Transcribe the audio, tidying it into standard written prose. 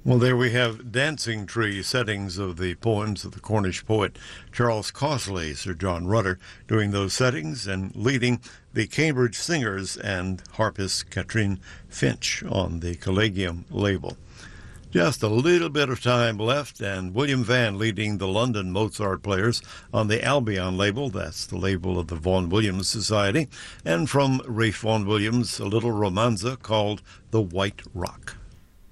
Well, there we have Dancing Tree settings of the poems of the Cornish poet Charles Causley. Sir John Rutter doing those settings and leading the Cambridge Singers and harpist Katrine Finch on the Collegium label. Just a little bit of time left, and William Vann leading the London Mozart Players on the Albion label. That's the label of the Vaughan Williams Society. And from Ralph Vaughan Williams, a little romanza called The White Rock.